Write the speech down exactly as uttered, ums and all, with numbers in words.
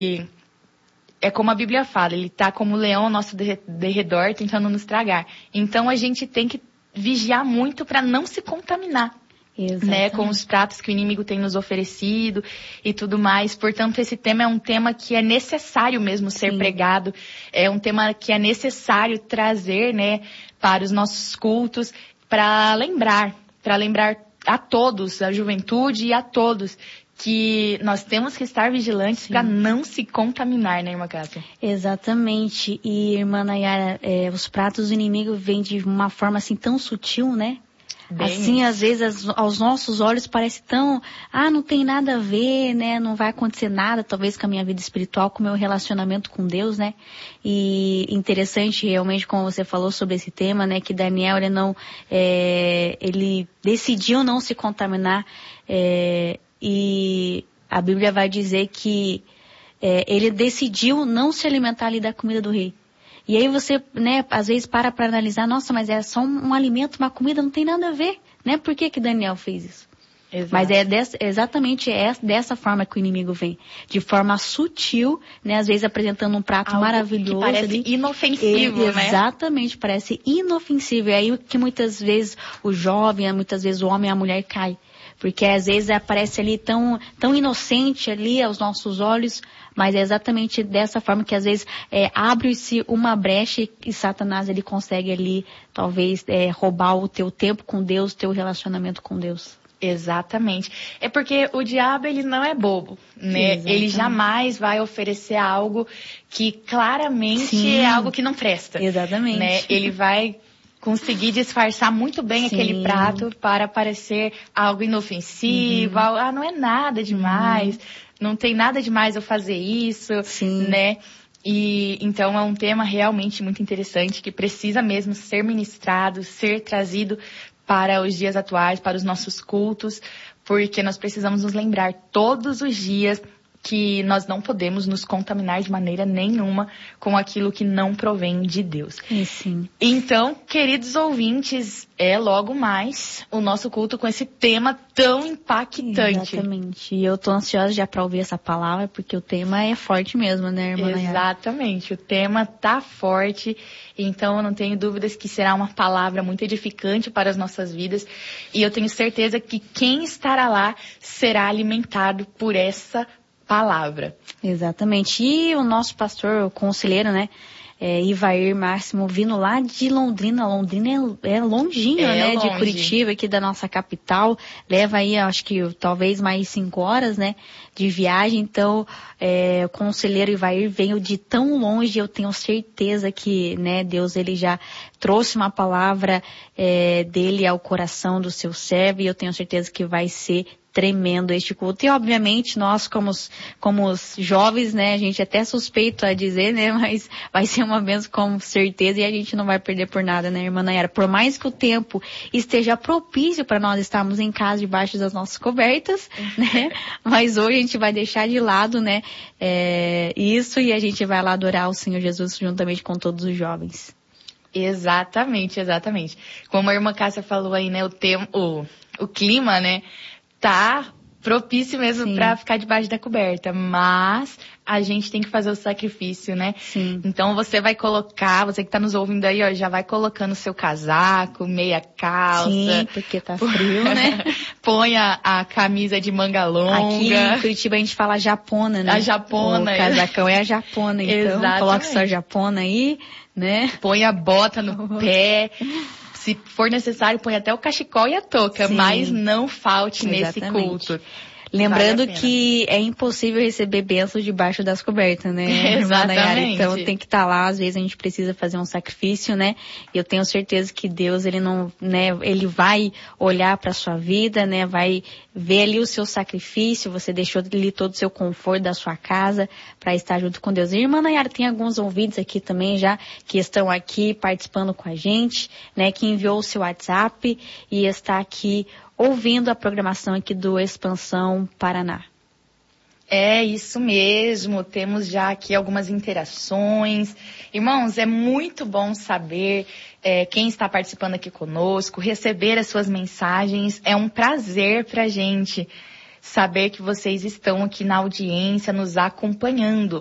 é como a Bíblia fala, ele tá como leão ao nosso derredor, tentando nos tragar. Então a gente tem que vigiar muito para não se contaminar, né, com os pratos que o inimigo tem nos oferecido e tudo mais. Portanto, esse tema é um tema que é necessário mesmo ser Sim. pregado, é um tema que é necessário trazer, né, para os nossos cultos, para lembrar, para lembrar a todos, a juventude e a todos, que nós temos que estar vigilantes para não se contaminar, né, irmã Cássia? Exatamente. E, irmã Nayara, é, os pratos do inimigo vêm de uma forma assim tão sutil, né? Bem assim, isso. Às vezes, aos nossos olhos parece tão, ah, não tem nada a ver, né? Não vai acontecer nada, talvez, com a minha vida espiritual, com o meu relacionamento com Deus, né? E interessante, realmente, como você falou sobre esse tema, né? Que Daniel, ele não, é, ele decidiu não se contaminar, é, e a Bíblia vai dizer que é, ele decidiu não se alimentar ali da comida do rei. E aí você, né, às vezes para para analisar, nossa, mas é só um, um alimento, uma comida, não tem nada a ver, né? Por que que Daniel fez isso? Exato. Mas é dessa, exatamente é dessa forma que o inimigo vem. De forma sutil, né? Às vezes apresentando um prato Algo maravilhoso. Que parece ali, inofensivo, e, né? Exatamente, parece inofensivo. É aí que muitas vezes o jovem, muitas vezes o homem e a mulher cai. Porque às vezes aparece ali tão, tão inocente ali aos nossos olhos, mas é exatamente dessa forma que às vezes é, abre-se uma brecha e, e Satanás ele consegue ali talvez é, roubar o teu tempo com Deus, o teu relacionamento com Deus. Exatamente. É porque o diabo ele não é bobo, né? Exatamente. Ele jamais vai oferecer algo que claramente Sim. é algo que não presta. Exatamente. Né? Ele vai conseguir disfarçar muito bem Sim. aquele prato para parecer algo inofensivo, uhum. algo, ah, não é nada demais, uhum. não tem nada demais eu fazer isso, Sim. né? E então é um tema realmente muito interessante que precisa mesmo ser ministrado, ser trazido para os dias atuais, para os nossos cultos, porque nós precisamos nos lembrar todos os dias que nós não podemos nos contaminar de maneira nenhuma com aquilo que não provém de Deus. Sim. Então, queridos ouvintes, é logo mais o nosso culto com esse tema tão impactante. Exatamente. E eu tô ansiosa já para ouvir essa palavra, porque o tema é forte mesmo, né, irmã Nayara? Exatamente. O tema tá forte, então eu não tenho dúvidas que será uma palavra muito edificante para as nossas vidas. E eu tenho certeza que quem estará lá será alimentado por essa palavra. Exatamente. E o nosso pastor, o conselheiro, né, é, Ivair Máximo, vindo lá de Londrina. Londrina é, é longinho, é né, longe. De Curitiba, aqui da nossa capital. Leva aí, acho que talvez mais cinco horas, né, de viagem. Então, é, o conselheiro Ivair veio de tão longe. Eu tenho certeza que, né, Deus, ele já trouxe uma palavra é, dele ao coração do seu servo. E eu tenho certeza que vai ser tremendo este culto. E, obviamente, nós, como, como os jovens, né, a gente até suspeito a dizer, né, mas vai ser uma bênção com certeza e a gente não vai perder por nada, né, irmã Nayara? Por mais que o tempo esteja propício para nós estarmos em casa debaixo das nossas cobertas, né, mas hoje a gente vai deixar de lado, né, é, isso e a gente vai lá adorar o Senhor Jesus juntamente com todos os jovens. Exatamente, exatamente. Como a irmã Cássia falou aí, né, o tempo, o, o clima, né, tá propício mesmo para ficar debaixo da coberta, mas a gente tem que fazer o sacrifício, né? Sim. Então você vai colocar, você que tá nos ouvindo aí, ó, já vai colocando o seu casaco, meia calça. Sim, porque tá frio, né? Põe a, a camisa de manga longa. Aqui em Curitiba a gente fala japona, né? A japona. O casacão é a japona, então Exatamente. Coloca sua japona aí, né? Põe a bota no pé. Se for necessário, põe até o cachecol e a touca, Sim. mas não falte Exatamente. Nesse culto. Lembrando vale que é impossível receber bênçãos debaixo das cobertas, né? Exatamente. Então tem que estar lá, às vezes a gente precisa fazer um sacrifício, né? E eu tenho certeza que Deus, ele não, né, ele vai olhar para a sua vida, né? Vai ver ali o seu sacrifício, você deixou ali todo o seu conforto da sua casa para estar junto com Deus. E irmã Nayara, tem alguns ouvintes aqui também já que estão aqui participando com a gente, né? Que enviou o seu WhatsApp e está aqui ouvindo a programação aqui do Expansão Paraná. É isso mesmo, temos já aqui algumas interações. Irmãos, é muito bom saber é, quem está participando aqui conosco, receber as suas mensagens, é um prazer pra gente saber que vocês estão aqui na audiência, nos acompanhando.